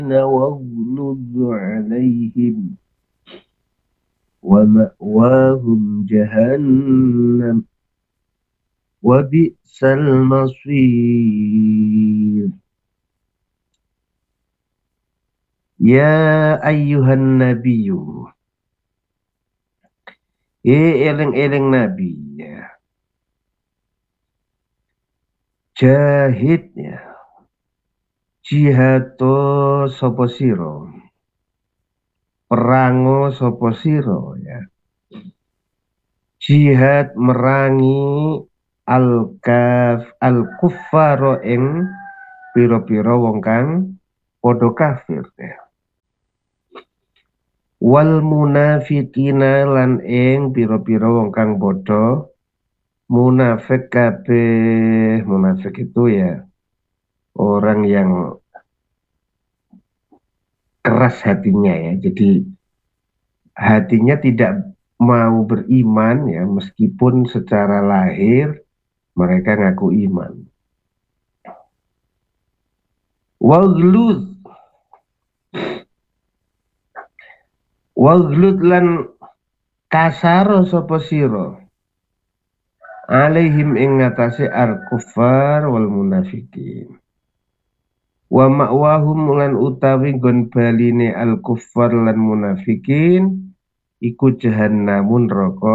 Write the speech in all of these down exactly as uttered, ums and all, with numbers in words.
واغلظ عليهم ومأواهم جهنم وبئس المصير. Ya ayyuhan nabiyyu, eh eleng-eleng nabi ya, jahid ya, jihad to sapa sira, perango sapa sira ya, jihad merangi al-kaf al-kuffaro ing pira-pira wong kang padha kafir ya. Wal munafiqina lan ing pira-pira wong kang padha munafik kabeh. Munafik itu ya orang yang keras hatinya ya. Jadi hatinya tidak mau beriman ya, meskipun secara lahir mereka ngaku iman. Waghlud Waghlud lan kasaro sapa sira alaihim ing ngatasé al-kuffar wal munafikin. Wa ma'wahum lan utawi gon baline al-kuffar lan munafikin iku jahannamun neraka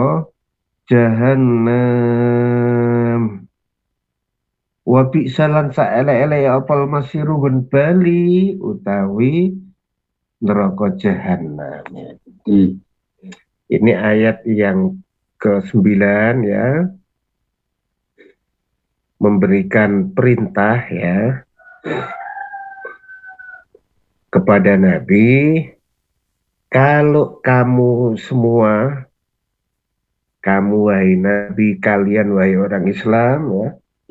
jahannam. Wa bi'salan saele-ele ya apal masiru gon bali utawi neraka jahannam. Jadi ini ayat yang kesembilan ya, memberikan perintah ya kepada Nabi, kalau kamu semua, kamu wahai Nabi, kalian wahai orang Islam ya,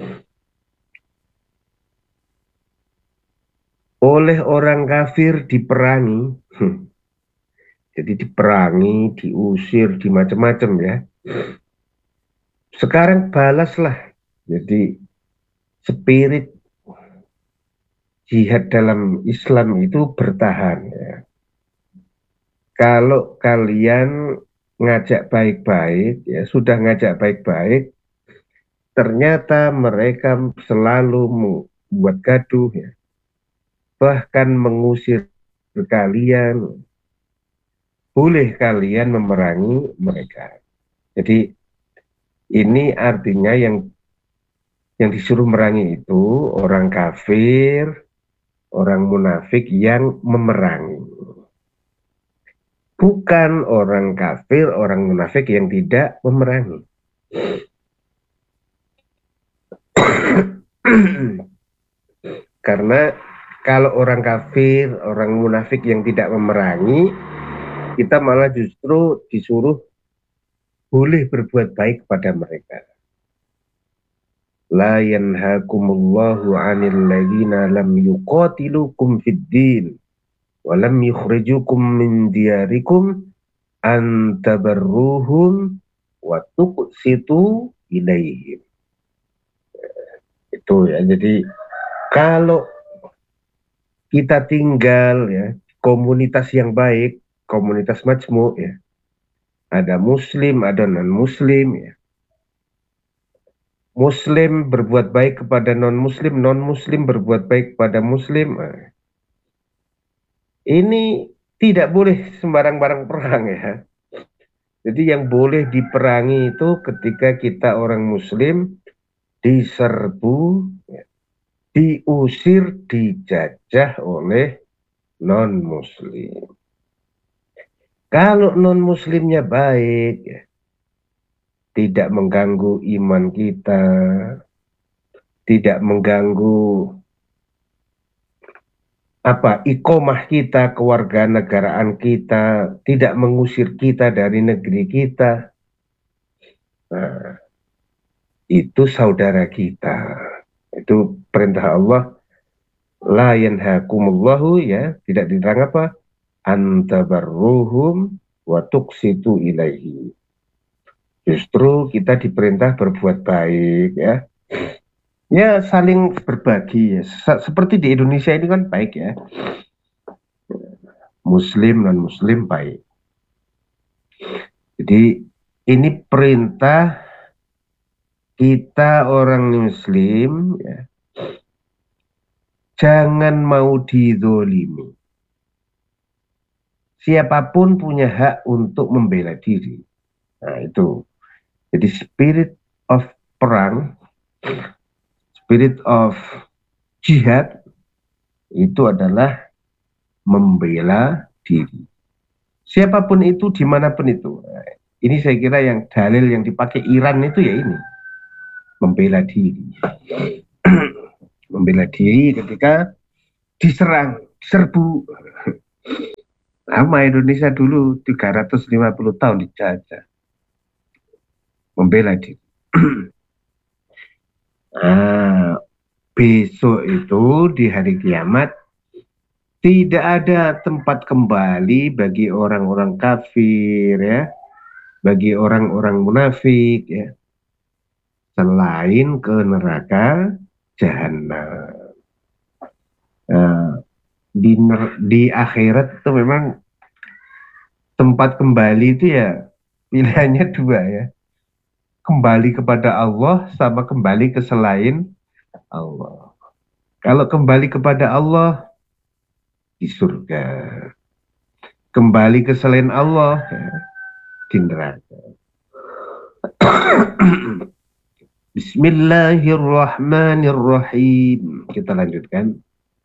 oleh orang kafir diperangi, jadi diperangi, diusir, di macam-macam ya. Sekarang balaslah, jadi spirit jihad dalam Islam itu bertahan ya. Kalau kalian ngajak baik-baik ya, sudah ngajak baik-baik, ternyata mereka selalu membuat gaduh ya, bahkan mengusir kalian, boleh kalian memerangi mereka. Jadi ini artinya yang yang disuruh merangi itu orang kafir, orang munafik yang memerangi. Bukan orang kafir, orang munafik yang tidak memerangi. Karena kalau orang kafir, orang munafik yang tidak memerangi, kita malah justru disuruh boleh berbuat baik pada mereka. La yanhakumullahu 'anil ladzina lam yuqatilukum fid din wa lam yukhrijukum min diyarikum an tabarruhum wa tuqsitu ilaihim. Itu ya, jadi kalau kita tinggal ya komunitas yang baik, komunitas majmu ya, ada muslim, ada non muslim ya. Muslim berbuat baik kepada non muslim, non muslim berbuat baik kepada muslim. Ini tidak boleh sembarang-barang perang ya. Jadi yang boleh diperangi itu ketika kita orang muslim diserbu, ya, diusir, dijajah oleh non muslim. Kalau non muslimnya baik ya, tidak mengganggu iman kita, tidak mengganggu apa ikomah kita, kewarganegaraan kita, tidak mengusir kita dari negeri kita, nah, itu saudara kita. Itu perintah Allah. La yanhakumullahu ya, tidak diterang apa? Antabarruhum wa tuqsitu ilaihi. Justru kita diperintah berbuat baik ya. Ya saling berbagi ya. Seperti di Indonesia ini kan baik ya. Muslim non Muslim baik. Jadi ini perintah kita orang Muslim, ya, jangan mau dizolimi. Siapapun punya hak untuk membela diri. Nah itu. Jadi spirit of perang, spirit of jihad itu adalah membela diri. Siapapun itu, dimanapun itu. Nah, ini saya kira yang dalil yang dipakai Iran itu ya ini. Membela diri. Membela diri ketika diserang, diserbu. Lama Indonesia dulu tiga ratus lima puluh tahun dijajah. Membela diri. Nah, besok itu di hari kiamat tidak ada tempat kembali bagi orang-orang kafir, ya, bagi orang-orang munafik, ya, selain ke neraka jahanam. Nah, di di akhirat itu memang tempat kembali itu ya pilihannya dua, ya, kembali kepada Allah sama kembali ke selain Allah. Kalau kembali kepada Allah di surga, kembali ke selain Allah ya, di neraka. Bismillahirrahmanirrahim. Kita lanjutkan.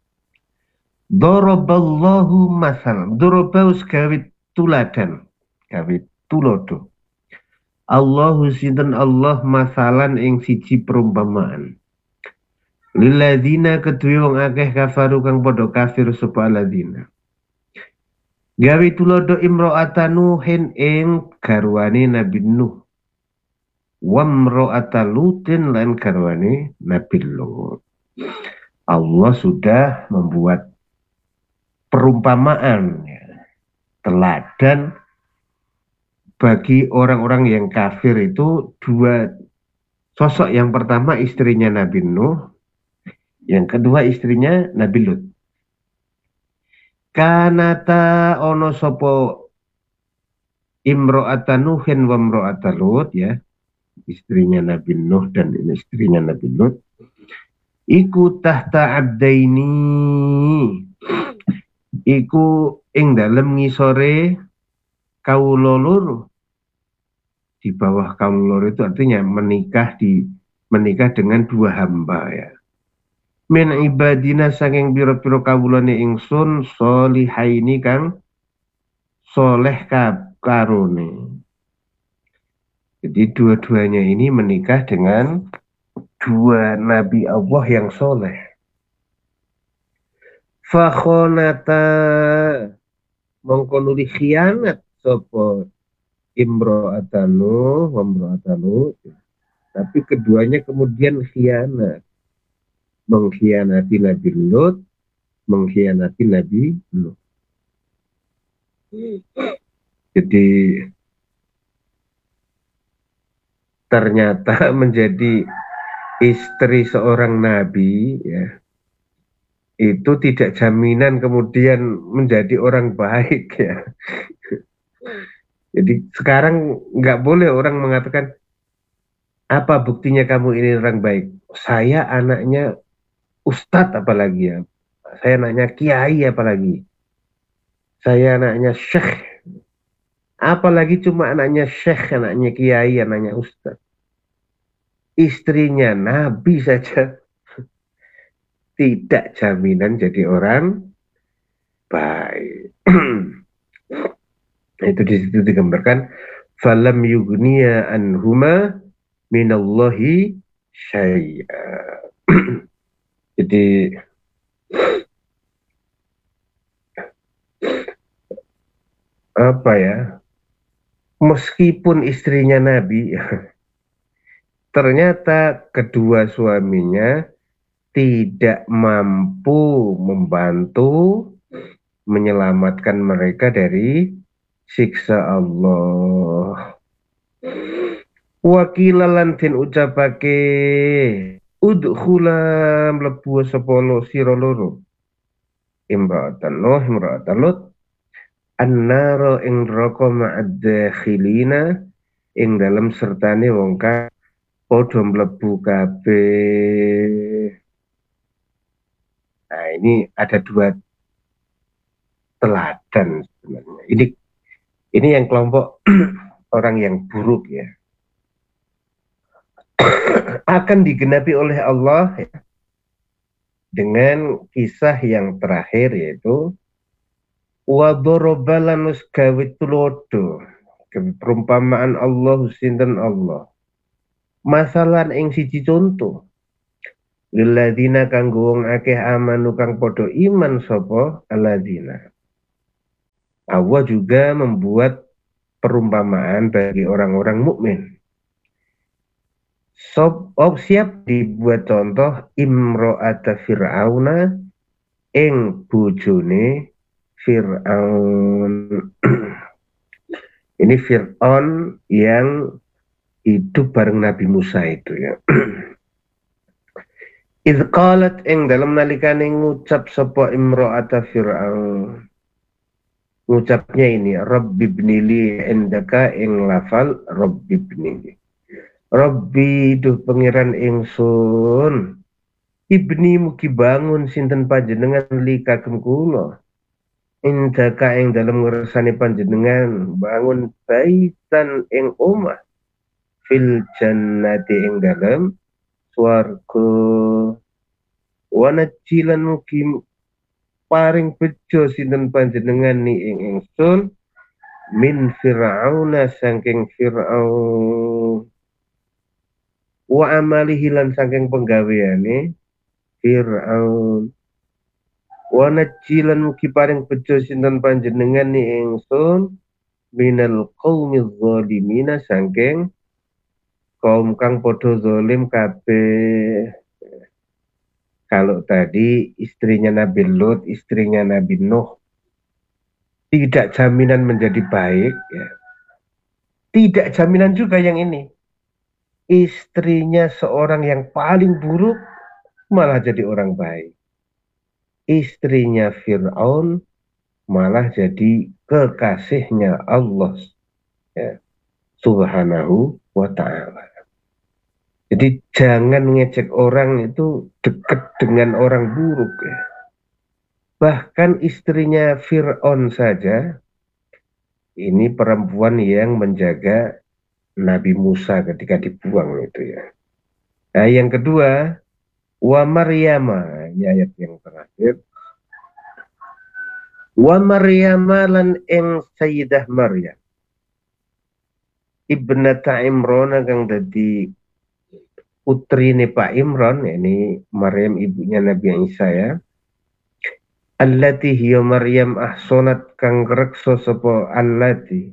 Daraballahu masal. Darabaus kawit tuladan. Kawit tulodo. Allahu sinten Allah masalan ing siji perumpamaan. Lilladzina kedue wong akeh kafaru kang padha kafir sapa alladzina. Gawe tulodo imro'ata Nuhin ing garwane Nabi Nuh. Wa imro'ata Lutin lan garwane Nabi Lut. Allah sudah membuat perumpamaan, ya, teladan bagi orang-orang yang kafir itu dua sosok. Yang pertama istrinya Nabi Nuh, yang kedua istrinya Nabi Lut. Kanata ono sopo imro'ata Nuhin wa imro'ata Lut, ya, istrinya Nabi Nuh dan istrinya Nabi Lut, iku tahta abdaini, iku ing dalem ngisore kawula loro. Di bawah kawula loro itu artinya menikah di menikah dengan dua hamba, ya. Min ibadina saking pira-pira kawulane ingsun solihaini kang soleh karone. Jadi dua-duanya ini menikah dengan dua nabi Allah yang soleh. Fakhonata mongko nuli khianat sapa imro'atanu wa imro'atanu, tapi keduanya kemudian khianat, mengkhianati Nabi Lut, mengkhianati Nabi Lut. Jadi ternyata menjadi istri seorang nabi, ya, itu tidak jaminan kemudian menjadi orang baik, ya. Jadi sekarang nggak boleh orang mengatakan, apa buktinya kamu ini orang baik? Saya anaknya ustadz apalagi, ya. Saya anaknya kiai apalagi. Saya anaknya syekh. Apalagi cuma anaknya syekh, anaknya kiai, anaknya ustadz. Istrinya nabi saja tidak jaminan jadi orang baik. Itu di situ digambarkan falam yughniya anhuma minallahi syai'a. Jadi apa ya, meskipun istrinya Nabi, ternyata kedua suaminya tidak mampu membantu menyelamatkan mereka dari siksa Allah. Wakilalan tin ucapake udkhula mlebu sepolo sira loro imra'atan Nuh imra'atan Lut annaro ing neraka ma'ad-dakhilina ing dalam sertane wong kang padha mlebu kabeh. Nah, ini ada dua teladan sebenarnya. Ini ini yang kelompok orang yang buruk ya. Akan digenapi oleh Allah ya, dengan kisah yang terakhir yaitu wa dorobalanus gawe tulodo perumpamaan Allah sinten Allah masalan ing siji contoh lilladzina kanggo wong akeh amanu kang padha iman sapa alladzina. Allah juga membuat perumpamaan bagi orang-orang mukmin. Sob oh, siap dibuat contoh imro'ata fir'auna ing bojone Fir'aun. Ini Fir'aun yang hidup bareng Nabi Musa itu ya. Idh qalat ing dalam nalikane ngucap sapa imro'ata Fir'aun. Ngucapnya ini Rabbi ibnili indaka ing lafal Rabbi ibnili. Rabbi duh pangeran ingsun. Ibni mugi bangun sinten panjenengan li kagem kula. Indaka ing dalam ngersane panjenengan bangun baitan ing omah fil jannati ing dalam swarga wanajilan mugi paring bejo sinten panjenengan ni ing ingsun min fir'auna saking fir'aun wa amalihi lan saking penggaweane fir'aun wanajilan mugi paring bejo sinten panjenengan ni ingsun minal qaumiz zalimina saking kaum kang padha zalim kabeh. Kalau tadi istrinya Nabi Lut, istrinya Nabi Nuh tidak jaminan menjadi baik ya. Tidak jaminan juga yang ini. Istrinya seorang yang paling buruk malah jadi orang baik. Istrinya Fir'aun malah jadi kekasihnya Allah ya, subhanahu wa ta'ala. Jadi jangan ngecek orang itu dekat dengan orang buruk ya. Bahkan istrinya Fir'aun saja ini perempuan yang menjaga Nabi Musa ketika dibuang itu ya. Nah yang kedua wa Maryama, ini ayat yang terakhir. Wa Maryama lan ing Sayyidah Maryam ibnata Imran kang dadi putrine Pak Imran, ini Maryam ibunya Nabi Isa ya. Allati hiya Maryam ahsanat kang reksa sapa allati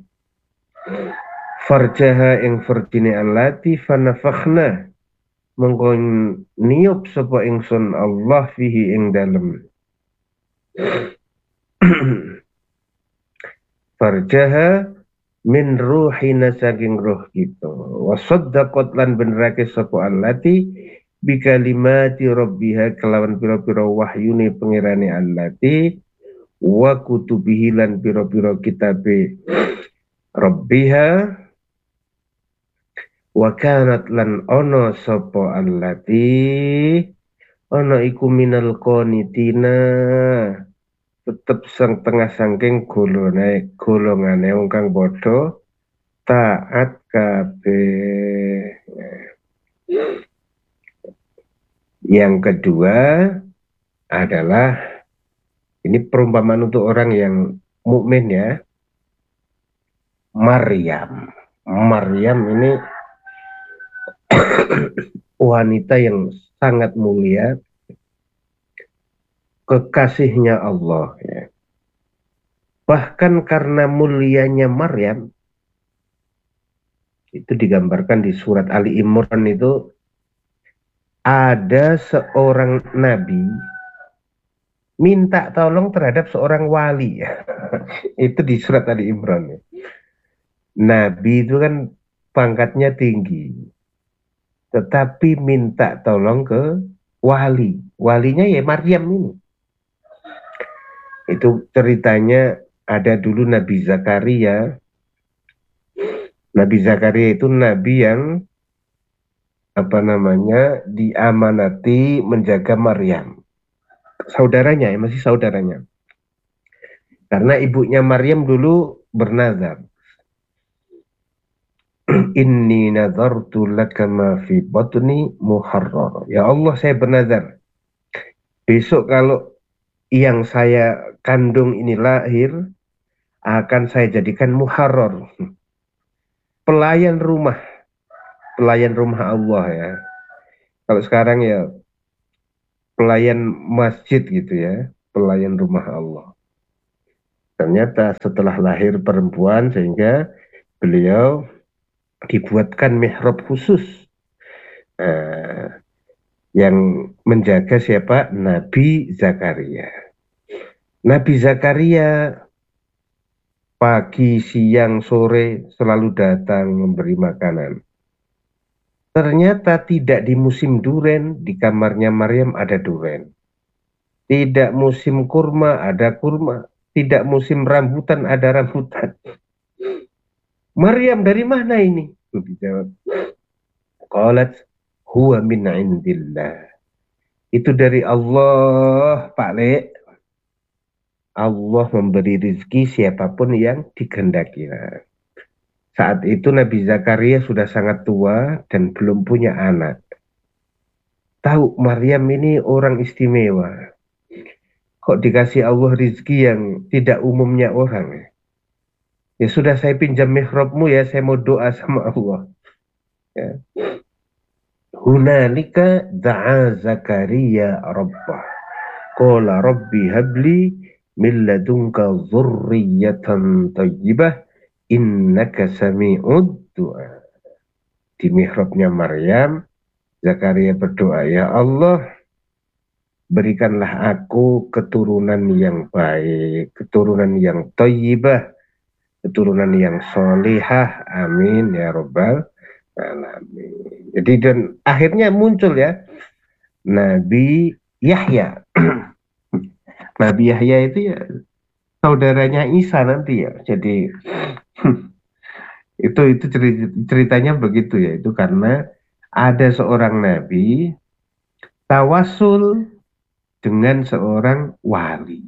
farjaha ing farjine allati fanafakhna mengko niup sapa ingsun Allah fihi ing dalem farjaha min ruhina saking roh kita wa saddaqat lan benerake sapa allati bi kalimati rabbiha kelawan pira-pira wahyune pangerane allati wa kutubihi lan pira-pira kitabe rabbiha wa kanat lan ono sapa allati ono iku minal qanitina tetep sang tengah sangking golongane golongane wong kang padha taat kabeh. Yang kedua adalah ini perumpamaan untuk orang yang mukmin ya. Maryam. Maryam ini wanita yang sangat mulia, kekasihnya Allah ya. Bahkan karena mulianya Maryam itu digambarkan di surat Ali Imran itu ada seorang nabi minta tolong terhadap seorang wali ya. Itu di surat Ali Imran ya. Nabi itu kan pangkatnya tinggi tetapi minta tolong ke wali, walinya ya Maryam ini. Itu ceritanya ada dulu Nabi Zakaria. Nabi Zakaria itu nabi yang apa namanya diamanati menjaga Maryam, saudaranya ya, masih saudaranya. Karena ibunya Maryam dulu bernazar, inni nazartu laka ma fi batni muharrar. Ya Allah, saya bernazar, besok kalau yang saya kandung ini lahir, akan saya jadikan muharrar, pelayan rumah, pelayan rumah Allah ya. Kalau sekarang ya pelayan masjid gitu ya, pelayan rumah Allah. Ternyata setelah lahir perempuan, sehingga beliau dibuatkan mihrab khusus eh, yang menjaga siapa? Nabi Zakaria. Nabi Zakaria pagi, siang, sore selalu datang memberi makanan. Ternyata tidak di musim duren, di kamarnya Maryam ada duren. Tidak musim kurma, ada kurma. Tidak musim rambutan, ada rambutan. Maryam, dari mana ini? Dijawab, qalat huwa min indillah. Itu dari Allah, Pak Le. Allah memberi rezeki siapapun yang dikehendaki. Saat itu Nabi Zakaria sudah sangat tua dan belum punya anak. Tahu Maryam ini orang istimewa. Kok dikasih Allah rezeki yang tidak umumnya orang? Ya sudah, saya pinjam mihrabmu ya, saya mau doa sama Allah. Ya. Hunalika da'a Zakaria rabbah. Qala rabbi habli min ladunka dzurriyyatan thayyibah innaka sami'ud du'a. Di mihrabnya Maryam, Zakaria berdoa, ya Allah, berikanlah aku keturunan yang baik, keturunan yang thayyibah, keturunan yang solihah, amin ya robbal alamin. Jadi dan akhirnya muncul ya Nabi Yahya. Nabi Yahya itu ya saudaranya Isa nanti ya. Jadi itu itu ceritanya begitu ya. Itu karena ada seorang nabi tawasul dengan seorang wali.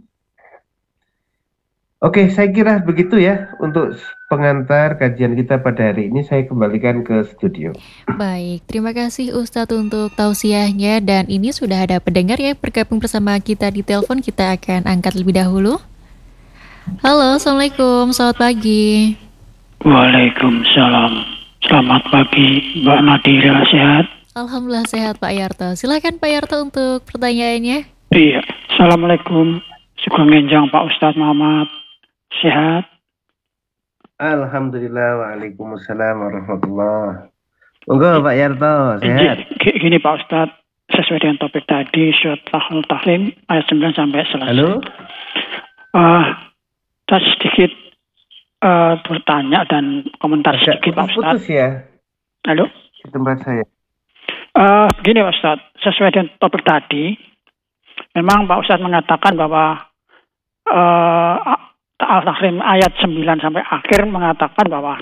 Oke, saya kira begitu ya untuk pengantar kajian kita pada hari ini. Saya kembalikan ke studio. Baik, terima kasih Ustadz untuk tausiahnya. Dan ini sudah ada pendengar ya bergabung bersama kita di telepon. Kita akan angkat lebih dahulu. Halo, Assalamualaikum, selamat pagi. Waalaikumsalam. Selamat pagi, Mbak Nadira, sehat? Alhamdulillah sehat Pak Yarto. Silakan Pak Yarto untuk pertanyaannya. Iya, Assalamualaikum. Sugeng Enjang Pak Ustadz Muhammad. Sehat? Alhamdulillah, waalaikumsalam warahmatullah. Monggo Pak Yarto, sehat. Gini Pak Ustadz, sesuai dengan topik tadi, surat Al-Tahrim ayat sembilan sampai selesai. Halo? Uh, saya sedikit uh, bertanya dan komentar Agak sedikit Pak Ustadz. Putus ya? Halo? Di tempat saya. Uh, gini Pak Ustadz, sesuai dengan topik tadi, memang Pak Ustadz mengatakan bahwa uh, Al-Tahrim ayat sembilan sampai akhir mengatakan bahwa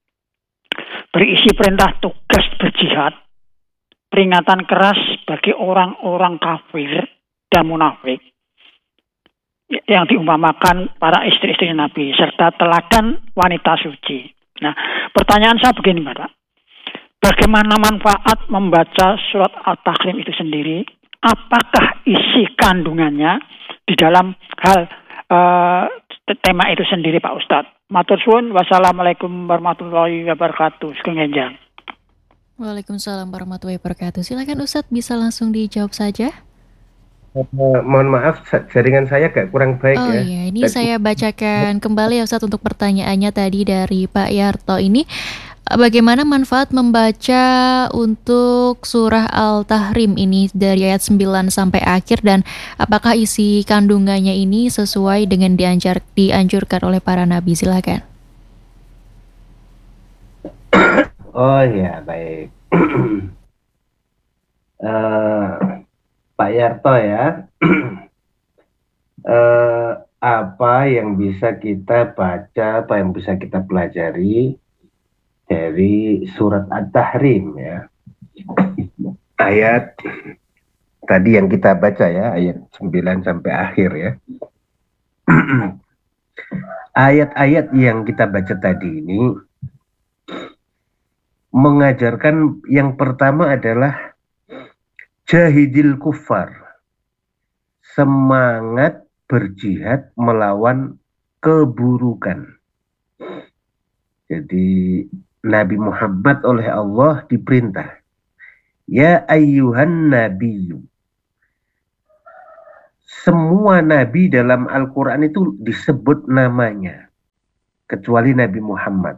berisi perintah tugas berjihad, peringatan keras bagi orang-orang kafir dan munafik yang diumpamakan para istri-istri Nabi serta teladan wanita suci. Nah, pertanyaan saya begini Pak, bagaimana manfaat membaca surat Al-Tahrim itu sendiri? Apakah isi kandungannya di dalam hal uh, tema itu sendiri Pak Ustadz? Matur suwun, wassalamualaikum warahmatullahi wabarakatuh. Sugeng Enjang. Waalaikumsalam warahmatullahi wabarakatuh. Silakan Ustadz, bisa langsung dijawab saja. Uh, mohon maaf, jaringan saya agak kurang baik oh, ya. Oh iya, ini Tadi... saya bacakan kembali ya Ustadz untuk pertanyaannya tadi dari Pak Yarto ini. Bagaimana manfaat membaca untuk surah Al-Tahrim ini dari ayat sembilan sampai akhir, dan apakah isi kandungannya ini sesuai dengan dianjur, dianjurkan oleh para nabi? Silakan. Oh ya, baik. uh, Pak Yarto ya. uh, apa yang bisa kita baca, apa yang bisa kita pelajari dari surat At-Tahrim ya. Ayat tadi yang kita baca ya, ayat sembilan sampai akhir ya. Ayat-ayat yang kita baca tadi ini mengajarkan yang pertama adalah jahidil kufar, semangat berjihad melawan keburukan. Jadi Nabi Muhammad oleh Allah diperintah, ya ayyuhan nabiyyu. Semua nabi dalam Al-Quran itu disebut namanya, kecuali Nabi Muhammad.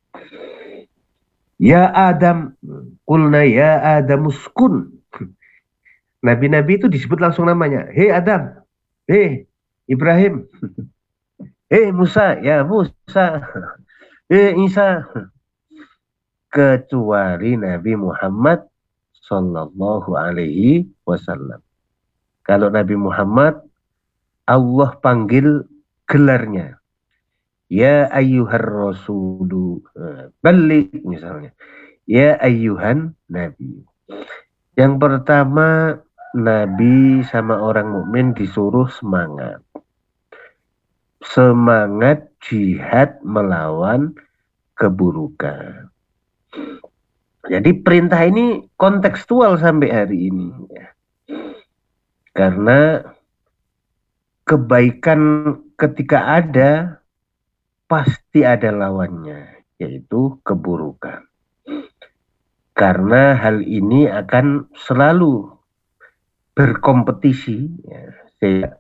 Ya Adam, qulna ya Adam uskun. Nabi-nabi itu disebut langsung namanya. Hei Adam, hei Ibrahim, hei Musa, ya Musa, hei Isa. Kecuali Nabi Muhammad Sallallahu Alaihi Wasallam. Kalau Nabi Muhammad, Allah panggil gelarnya. Ya ayyuhar rasulu balik misalnya. Ya ayyuhan nabi. Yang pertama, Nabi sama orang mukmin disuruh semangat. Semangat jihad melawan keburukan. Jadi perintah ini kontekstual sampai hari ini. Karena kebaikan ketika ada, pasti ada lawannya, yaitu keburukan. Karena hal ini akan selalu berkompetisi. Ya.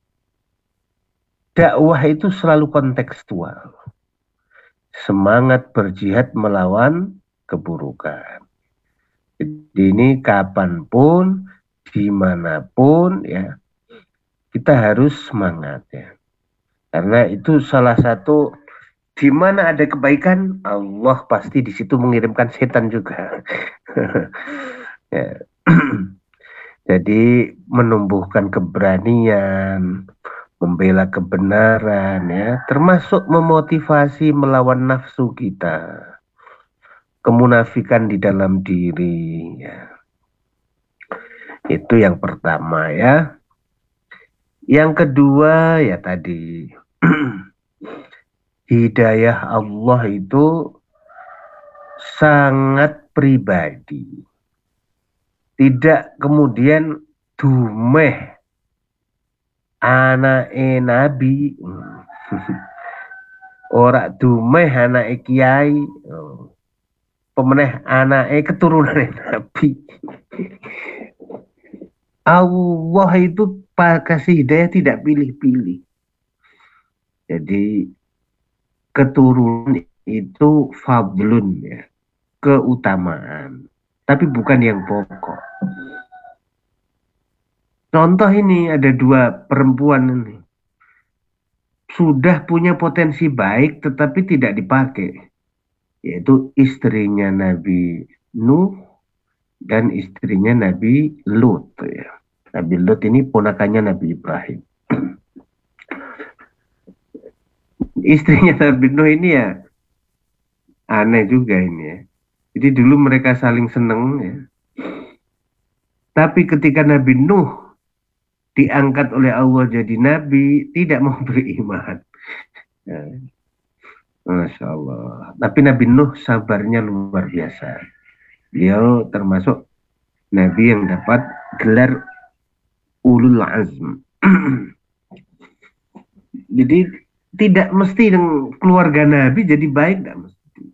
Dakwah itu selalu kontekstual. Semangat berjihad melawan keburukan. Jadi ini kapanpun, dimanapun ya, kita harus semangat ya. Karena itu salah satu, di mana ada kebaikan, Allah pasti di situ mengirimkan setan juga. Ya. Jadi menumbuhkan keberanian, membela kebenaran ya, termasuk memotivasi melawan nafsu kita, kemunafikan di dalam diri ya. Itu yang pertama ya. Yang kedua ya tadi, hidayah Allah itu sangat pribadi. Tidak kemudian dumeh anake nabi. Ora dumeh anake kiai. Pemeneh anake keturunan nabi. Allah itu kasih hidayah tidak pilih-pilih. Jadi keturunan itu fadlun ya, keutamaan, tapi bukan yang pokok. Contoh ini ada dua perempuan ini, sudah punya potensi baik tetapi tidak dipakai, yaitu istrinya Nabi Nuh dan istrinya Nabi Lut ya. Nabi Lut ini ponakannya Nabi Ibrahim. Istrinya Nabi Nuh ini ya aneh juga ini ya. Jadi dulu mereka saling seneng ya. Tapi ketika Nabi Nuh diangkat oleh Allah jadi nabi, tidak mau beriman. Ya. Masya Allah. Tapi Nabi Nuh sabarnya luar biasa. Beliau termasuk nabi yang dapat gelar ulul azm. Jadi tidak mesti keluarga nabi jadi baik, tidak mesti.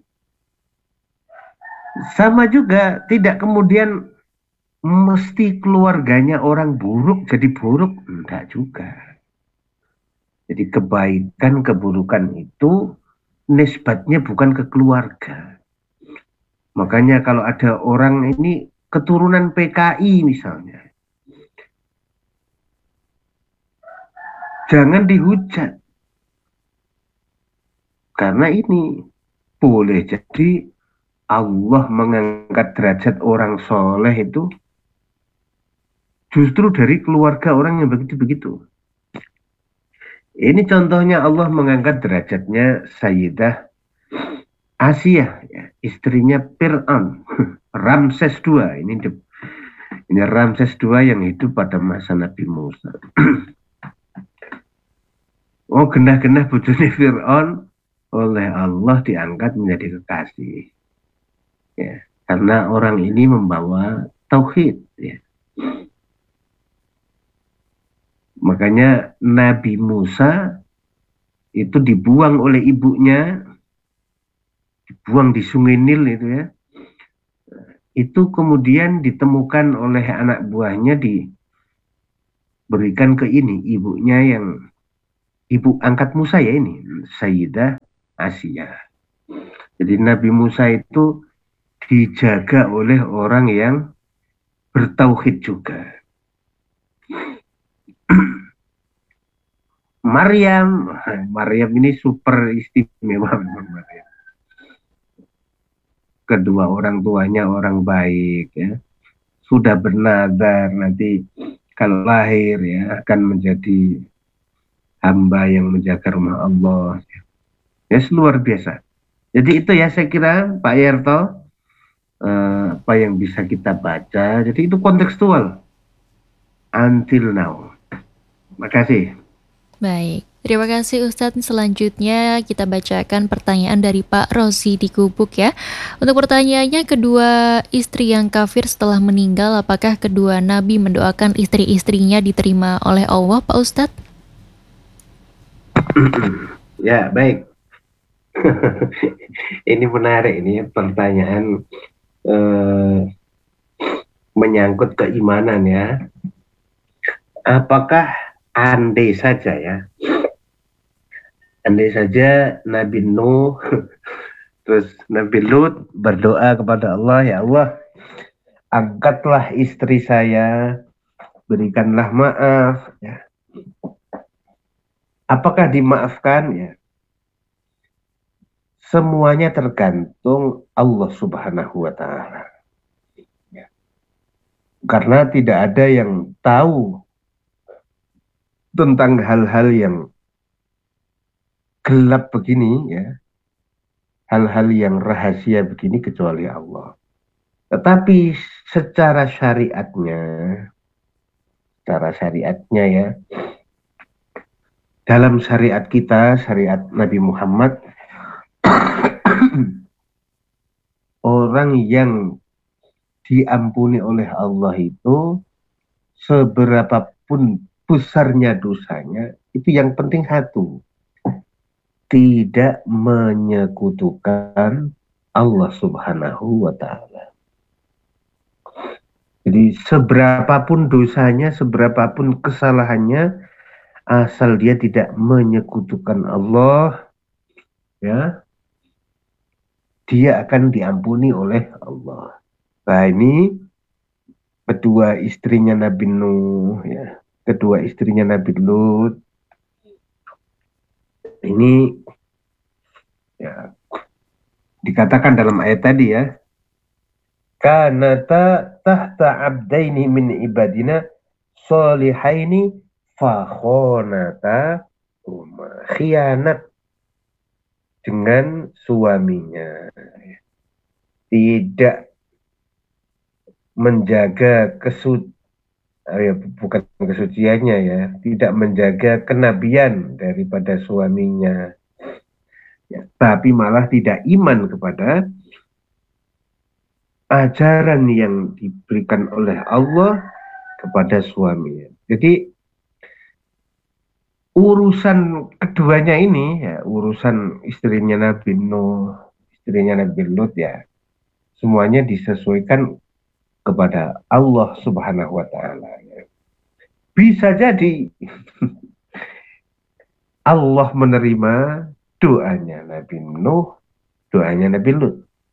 Sama juga tidak kemudian mesti keluarganya orang buruk jadi buruk, enggak juga. Jadi kebaikan keburukan itu nisbatnya bukan ke keluarga. Makanya kalau ada orang ini keturunan P K I misalnya, jangan dihujat. Karena ini boleh jadi Allah mengangkat derajat orang soleh itu justru dari keluarga orang yang begitu-begitu. Ini contohnya Allah mengangkat derajatnya Sayyidah Asia, ya, istrinya Fir'aun, Ramses kedua. Ini ini Ramses kedua yang hidup pada masa Nabi Musa. Oh, genah-genah bojone Fir'aun oleh Allah diangkat menjadi kekasih. Ya, karena orang ini membawa tauhid, ya. Makanya Nabi Musa itu dibuang oleh ibunya, dibuang di Sungai Nil itu, ya. Itu kemudian ditemukan oleh anak buahnya, diberikan ke ini, ibunya yang ibu angkat Musa, ya, ini Sayyidah Asia. Jadi Nabi Musa itu dijaga oleh orang yang bertauhid juga. Maryam, Maryam ini super istimewa memang Maryam. Kedua orang tuanya orang baik, ya. Sudah bernazar nanti kalau lahir, ya, akan menjadi hamba yang menjaga rumah Allah. Ya, luar biasa. Jadi itu, ya, saya kira Pak Yerto, eh, apa yang bisa kita baca. Jadi itu kontekstual until now. Makasih. Baik, terima kasih Ustadz. Selanjutnya kita bacakan pertanyaan dari Pak Rosi di Gubuk, ya. Untuk pertanyaannya, kedua istri yang kafir setelah meninggal, apakah kedua nabi mendoakan istri-istrinya diterima oleh Allah, Pak Ustadz? Ya, baik. Ini menarik, ini pertanyaan eh, menyangkut keimanan, ya. Apakah andai saja, ya, andai saja Nabi Nuh terus Nabi Lut berdoa kepada Allah, ya Allah, angkatlah istri saya, berikanlah maaf, ya. Apakah dimaafkan, ya? Semuanya tergantung Allah Subhanahu wa Ta'ala, ya. Karena tidak ada yang tahu tentang hal-hal yang gelap begini, ya, hal-hal yang rahasia begini kecuali Allah. Tetapi secara syariatnya, secara syariatnya, ya, dalam syariat kita, syariat Nabi Muhammad, orang yang diampuni oleh Allah itu seberapapun besarnya dosanya, itu yang penting satu, tidak menyekutukan Allah Subhanahu wa Ta'ala. Jadi seberapapun dosanya, seberapapun kesalahannya, asal dia tidak menyekutukan Allah, ya, dia akan diampuni oleh Allah. Nah, ini kedua istrinya Nabi Nuh, ya, kedua istrinya Nabi Lut, ini, ya, dikatakan dalam ayat tadi, ya, kanata tahta abdaini min ibadina solihaini fakhonata huma, khianat dengan suaminya, tidak menjaga kesut ya, bukan kesuciannya, ya, tidak menjaga kenabian daripada suaminya, ya, tapi malah tidak iman kepada ajaran yang diberikan oleh Allah kepada suaminya. Jadi urusan keduanya ini, ya, urusan istrinya Nabi Nuh, istrinya Nabi Lut, ya, semuanya disesuaikan kepada Allah Subhanahu wa Ta'ala, ya. Bisa jadi Allah menerima doanya Nabi Nuh, doanya Nabi Lut,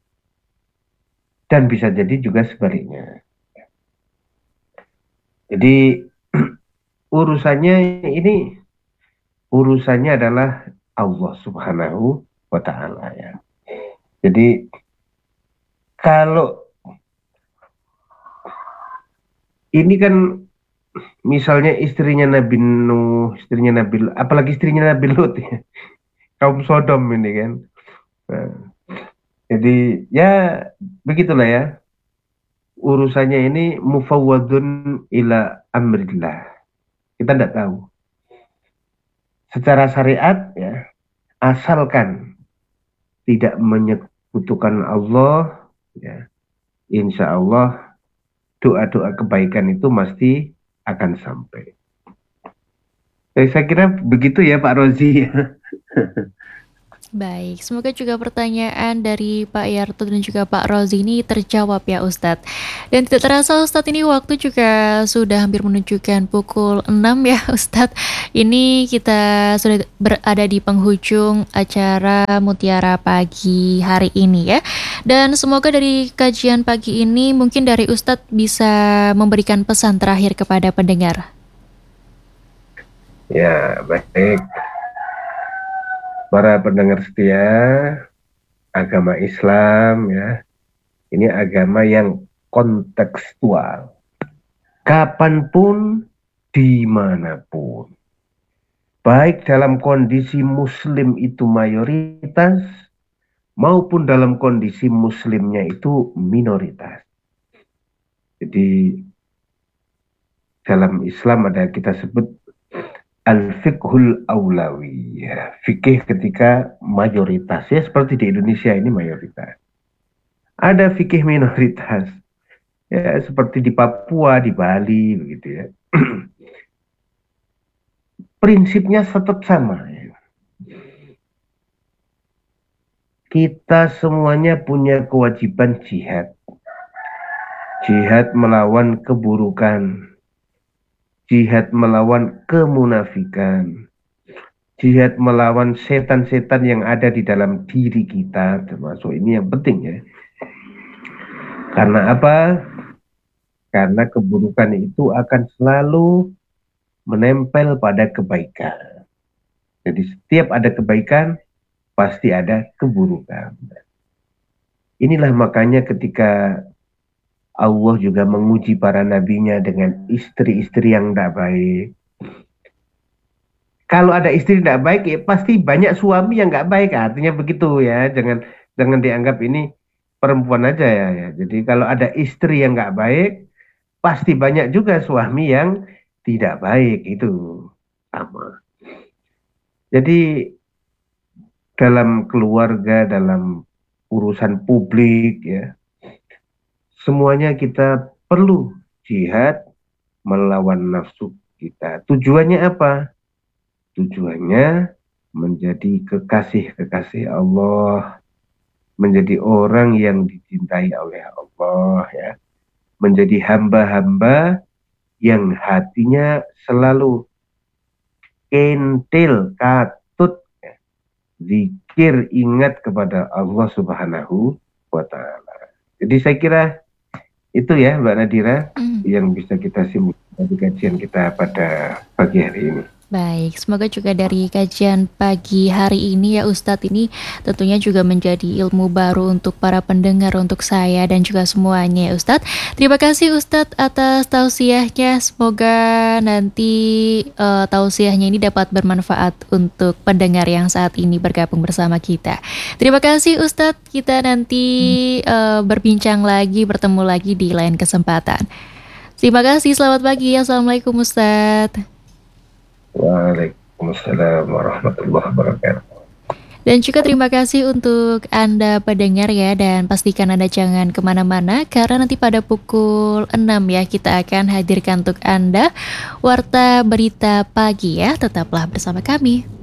dan bisa jadi juga sebaliknya. Jadi urusannya ini, urusannya adalah Allah Subhanahu wa Ta'ala, ya. Jadi kalau ini kan misalnya istrinya Nabi Nuh, istrinya Nabi, apalagi istrinya Nabi Lut ya, kaum Sodom ini kan. Nah, jadi ya begitulah ya, urusannya ini mufawwadun ila amrillah. Kita tidak tahu. Secara syariat ya, asalkan tidak menyekutukan Allah, ya, insya Allah doa-doa kebaikan itu pasti akan sampai. Eh, saya kira begitu ya Pak Rozi. Baik, semoga juga pertanyaan dari Pak Yarto dan juga Pak Rozi ini terjawab ya Ustadz. Dan tidak terasa Ustadz, ini waktu juga sudah hampir menunjukkan pukul enam ya Ustadz. Ini kita sudah berada di penghujung acara Mutiara Pagi hari ini ya. Dan semoga dari kajian pagi ini mungkin dari Ustadz bisa memberikan pesan terakhir kepada pendengar. Ya, baik. Para pendengar setia, agama Islam ya, ini agama yang kontekstual. Kapanpun, dimanapun. Baik dalam kondisi Muslim itu mayoritas, maupun dalam kondisi Muslimnya itu minoritas. Jadi, dalam Islam ada kita sebut al-fiqhul awlawi, ya, fikih ketika mayoritas, ya seperti di Indonesia ini mayoritas. Ada fikih minoritas, ya seperti di Papua, di Bali, begitu ya. Prinsipnya tetap sama. Ya. Kita semuanya punya kewajiban jihad. Jihad melawan keburukan. Jihad melawan kemunafikan, jihad melawan setan-setan yang ada di dalam diri kita, termasuk ini yang penting ya. Karena apa? Karena keburukan itu akan selalu menempel pada kebaikan. Jadi setiap ada kebaikan, pasti ada keburukan. Inilah makanya ketika Allah juga menguji para nabinya dengan istri-istri yang tidak baik. Kalau ada istri tidak baik, ya pasti banyak suami yang nggak baik. Artinya begitu ya. Jangan jangan dianggap ini perempuan aja ya. ya. Jadi kalau ada istri yang nggak baik, pasti banyak juga suami yang tidak baik. Itu sama. Jadi dalam keluarga, dalam urusan publik ya, semuanya kita perlu jihad melawan nafsu kita. Tujuannya apa? Tujuannya menjadi kekasih-kekasih Allah, menjadi orang yang dicintai oleh Allah, ya, menjadi hamba-hamba yang hatinya selalu kentil, katut, ya, zikir, ingat kepada Allah Subhanahu wa Ta'ala. Jadi saya kira itu ya Mbak Nadira mm. yang bisa kita simpulkan dari kajian kita pada pagi hari ini. Baik, semoga juga dari kajian pagi hari ini ya Ustadz ini tentunya juga menjadi ilmu baru untuk para pendengar, untuk saya dan juga semuanya ya Ustadz. Terima kasih Ustadz atas tausiahnya, semoga nanti uh, tausiahnya ini dapat bermanfaat untuk pendengar yang saat ini bergabung bersama kita. Terima kasih Ustadz, kita nanti uh, berbincang lagi, bertemu lagi di lain kesempatan. Terima kasih, selamat pagi, Assalamualaikum Ustadz. Waalaikumsalam warahmatullahi wabarakatuh. Dan juga terima kasih untuk Anda pendengar ya, dan pastikan Anda jangan kemana-mana karena nanti pada pukul enam ya kita akan hadirkan untuk Anda Warta Berita Pagi ya, tetaplah bersama kami.